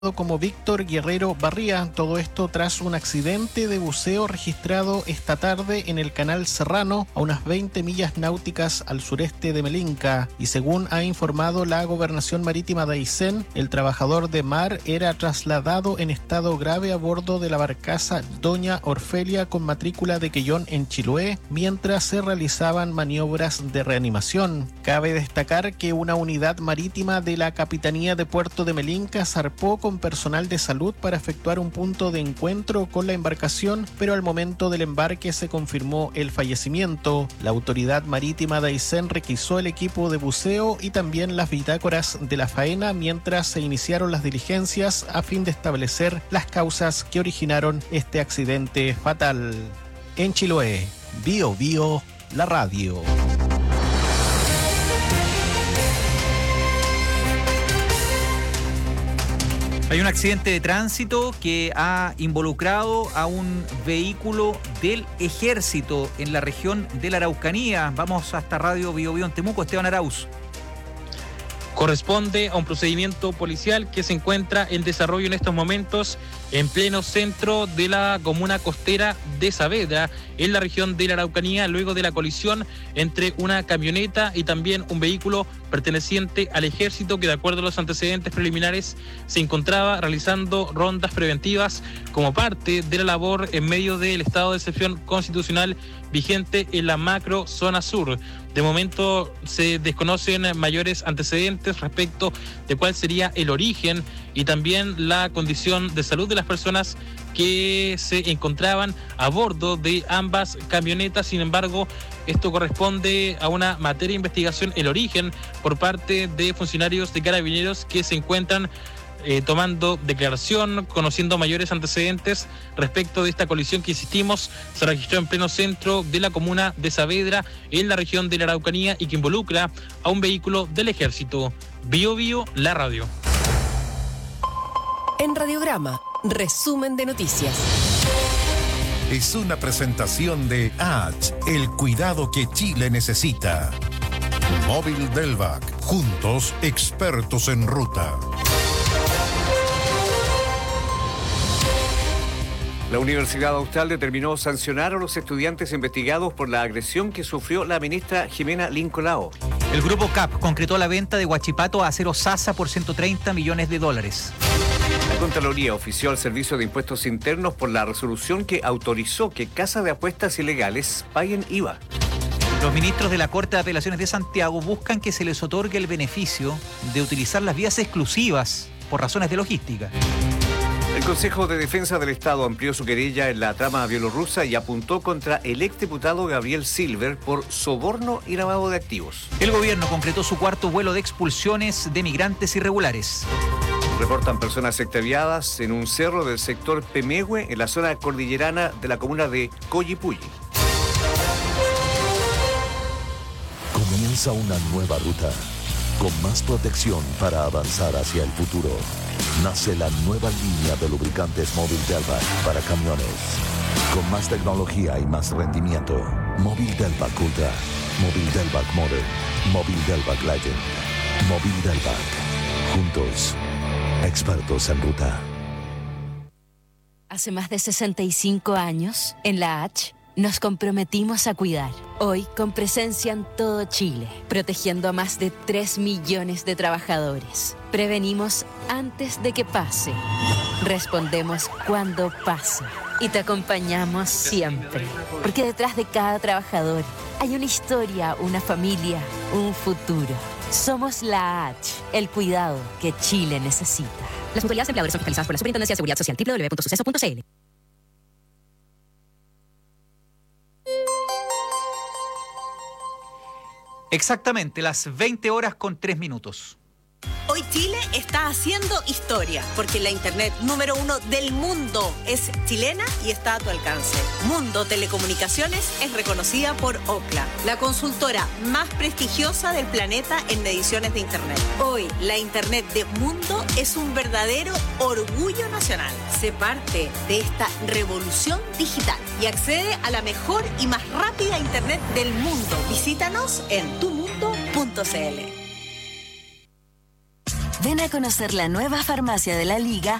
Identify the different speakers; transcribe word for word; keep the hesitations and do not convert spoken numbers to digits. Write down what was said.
Speaker 1: como Víctor Guerrero Barría, todo esto tras un accidente de buceo registrado esta tarde en el canal Serrano, a unas veinte millas náuticas al sureste de Melinca, y según ha informado la Gobernación Marítima de Aysén, el trabajador de mar era trasladado en estado grave a bordo de la barcaza Doña Orfelia con matrícula de Quellón en Chiloé, mientras se realizaban maniobras de reanimación. Cabe destacar que una unidad marítima de la Capitanía de Puerto de Melinca zarpó con personal de salud para efectuar un punto de encuentro con la embarcación, pero al momento del embarque se confirmó el fallecimiento. La autoridad marítima de Aysén requisó el equipo de buceo y también las bitácoras de la faena mientras se iniciaron las diligencias a fin de establecer las causas que originaron este accidente fatal. En Chiloé, Bio Bio, la radio.
Speaker 2: Hay un accidente de tránsito que ha involucrado a un vehículo del Ejército en la región de la Araucanía. Vamos hasta Radio Bio Bio en Temuco. Esteban Arauz.
Speaker 3: Corresponde a un procedimiento policial que se encuentra en desarrollo en estos momentos en pleno centro de la comuna costera de Saavedra, en la región de la Araucanía, luego de la colisión entre una camioneta y también un vehículo perteneciente al Ejército, que de acuerdo a los antecedentes preliminares se encontraba realizando rondas preventivas como parte de la labor en medio del estado de excepción constitucional vigente en la macro zona sur. De momento se desconocen mayores antecedentes respecto de cuál sería el origen y también la condición de salud de las personas que se encontraban a bordo de ambas camionetas. Sin embargo, esto corresponde a una materia de investigación, el origen, por parte de funcionarios de Carabineros que se encuentran Eh, tomando declaración, conociendo mayores antecedentes respecto de esta colisión que, insistimos, se registró en pleno centro de la comuna de Saavedra, en la región de la Araucanía, y que involucra a un vehículo del Ejército. Bio Bio, la radio.
Speaker 4: En Radiograma, resumen de noticias.
Speaker 5: Es una presentación de H, el cuidado que Chile necesita. Móvil Delvac, juntos expertos en ruta.
Speaker 6: La Universidad Austral determinó sancionar a los estudiantes investigados por la agresión que sufrió la ministra Jimena Lincolao.
Speaker 2: El grupo C A P concretó la venta de Huachipato a Acero Sasa por ciento treinta millones de dólares.
Speaker 6: La Contraloría ofició al Servicio de Impuestos Internos por la resolución que autorizó que casas de apuestas ilegales paguen I V A.
Speaker 2: Los ministros de la Corte de Apelaciones de Santiago buscan que se les otorgue el beneficio de utilizar las vías exclusivas por razones de logística.
Speaker 6: El Consejo de Defensa del Estado amplió su querella en la trama bielorrusa y apuntó contra el exdiputado Gabriel Silver por soborno y lavado de activos.
Speaker 2: El gobierno concretó su cuarto vuelo de expulsiones de migrantes irregulares.
Speaker 6: Reportan personas extraviadas en un cerro del sector Pemehue, en la zona cordillerana de la comuna de Collipulli.
Speaker 7: Comienza una nueva ruta, con más protección para avanzar hacia el futuro. Nace la nueva línea de lubricantes Móvil Delvac para camiones. Con más tecnología y más rendimiento. Móvil Delvac Ultra, Móvil Delvac Modern, Móvil Delvac Legend, Móvil Delvac. Juntos, expertos en ruta.
Speaker 4: Hace más de sesenta y cinco años, en la H, nos comprometimos a cuidar. Hoy, con presencia en todo Chile, protegiendo a más de tres millones de trabajadores. Prevenimos antes de que pase. Respondemos cuando pasa. Y te acompañamos siempre. Porque detrás de cada trabajador hay una historia, una familia, un futuro. Somos la H, el cuidado que Chile necesita. Las mutualidades empleadores son fiscalizadas por la Superintendencia de Seguridad Social, doble u doble u doble u punto suceso punto c l.
Speaker 2: Exactamente, las veinte horas con tres minutos.
Speaker 8: Hoy Chile está haciendo historia, porque la internet número uno del mundo es chilena y está a tu alcance. Mundo Telecomunicaciones es reconocida por Ookla, la consultora más prestigiosa del planeta en mediciones de internet. Hoy, la internet de Mundo es un verdadero orgullo nacional. Sé parte de esta revolución digital y accede a la mejor y más rápida internet del mundo. Visítanos en tu mundo punto c l.
Speaker 9: Ven a conocer la nueva farmacia de la Liga